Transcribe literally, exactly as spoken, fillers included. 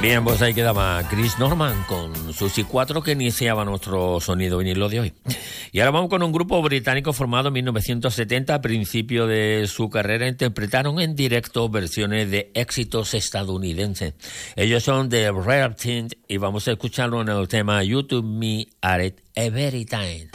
Bien, pues ahí quedaba Chris Norman con Susi cuatro, que iniciaba nuestro sonido vinilo de hoy. Y ahora vamos con un grupo británico formado en mil novecientos setenta. A principio de su carrera interpretaron en directo versiones de éxitos estadounidenses. Ellos son The Rare Thing y vamos a escucharlo en el tema You To Me At It Every Time.